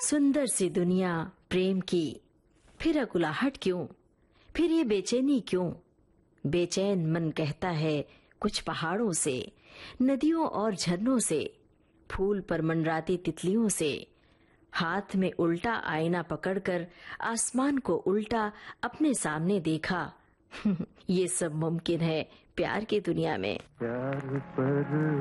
सुंदर सी दुनिया प्रेम की, फिर अकुलाहट क्यों, फिर ये बेचैनी क्यों। बेचैन मन कहता है कुछ पहाड़ों से, नदियों और झरनों से, फूल पर मंडराती तितलियों से। हाथ में उल्टा आईना पकड़कर आसमान को उल्टा अपने सामने देखा। ये सब मुमकिन है प्यार की दुनिया में। प्यार पर